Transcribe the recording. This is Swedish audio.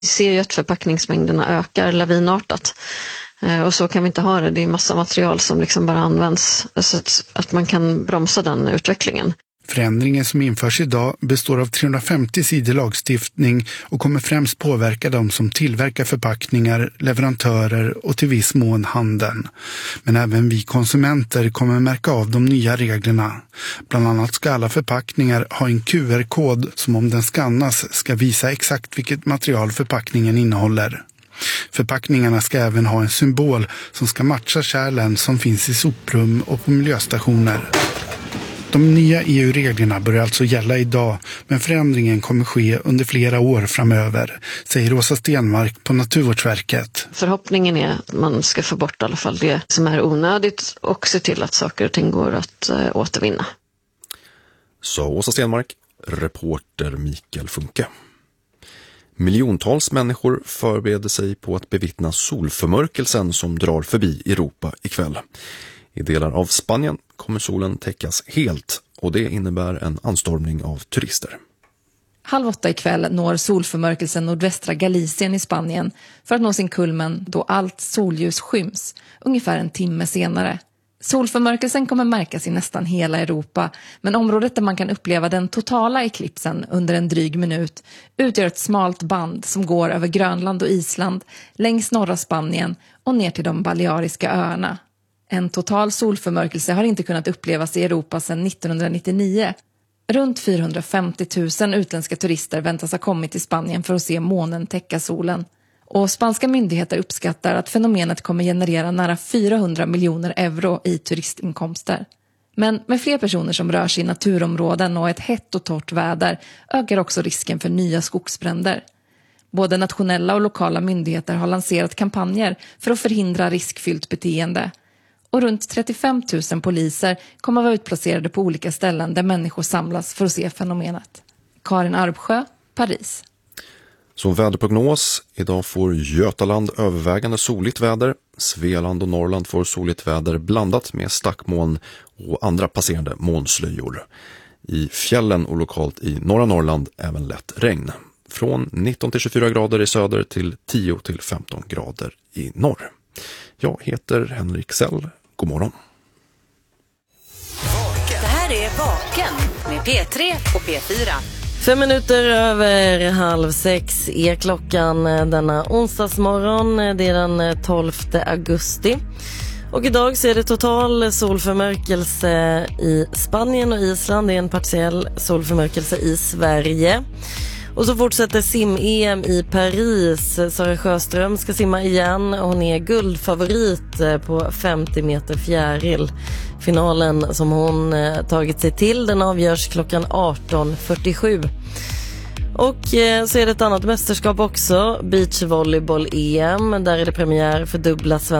Vi ser ju att förpackningsmängderna ökar lavinartat. Och så kan vi inte ha det. Det är massa material som liksom bara används så att man kan bromsa den utvecklingen. Förändringen som införs idag består av 350 sidor lagstiftning och kommer främst påverka de som tillverkar förpackningar, leverantörer och till viss mån handeln. Men även vi konsumenter kommer märka av de nya reglerna. Bland annat ska alla förpackningar ha en QR-kod som om den skannas ska visa exakt vilket material förpackningen innehåller. Förpackningarna ska även ha en symbol som ska matcha kärlen som finns i soprum och på miljöstationer. De nya EU-reglerna börjar alltså gälla idag, men förändringen kommer ske under flera år framöver, säger Åsa Stenmark på Naturvårdsverket. Förhoppningen är att man ska få bort i alla fall det som är onödigt och se till att saker och ting går att återvinna. Så Åsa Stenmark, reporter Mikael Funke. Miljontals människor förbereder sig på att bevittna solförmörkelsen som drar förbi Europa ikväll. I delar av Spanien kommer solen täckas helt och det innebär en anstormning av turister. 7:30 ikväll når solförmörkelsen nordvästra Galicien i Spanien för att nå sin kulmen då allt solljus skyms, ungefär en timme senare. Solförmörkelsen kommer märkas i nästan hela Europa, men området där man kan uppleva den totala eklipsen under en dryg minut utgör ett smalt band som går över Grönland och Island, längs norra Spanien och ner till de Baleariska öarna. En total solförmörkelse har inte kunnat upplevas i Europa sedan 1999. Runt 450 000 utländska turister väntas ha kommit till Spanien för att se månen täcka solen. Och spanska myndigheter uppskattar att fenomenet kommer generera nära 400 miljoner euro i turistinkomster. Men med fler personer som rör sig i naturområden och ett hett och torrt väder ökar också risken för nya skogsbränder. Både nationella och lokala myndigheter har lanserat kampanjer för att förhindra riskfyllt beteende. Och runt 35 000 poliser kommer att vara utplacerade på olika ställen där människor samlas för att se fenomenet. Karin Arbsjö, Paris. Som väderprognos, idag får Götaland övervägande soligt väder. Svealand och Norrland får soligt väder blandat med stackmoln och andra passerande molnslöjor. I fjällen och lokalt i norra Norrland även lätt regn. Från 19 till 24 grader i söder till 10 till 15 grader i norr. Jag heter Henrik Sell. God morgon. Det här är Vaken med P3 och P4. 5 minuter över 5:30 är klockan denna onsdagsmorgon. Det är den 12 augusti. Och idag så är det total solförmörkelse i Spanien och Island. Det är en partiell solförmörkelse i Sverige. Och så fortsätter sim-EM i Paris. Sara Sjöström ska simma igen. Hon är guldfavorit på 50 meter fjäril. Finalen som hon tagit sig till, den avgörs klockan 18:47. Och så är det ett annat mästerskap också, beachvolleyboll-EM. Där är det premiär för dubbla svenska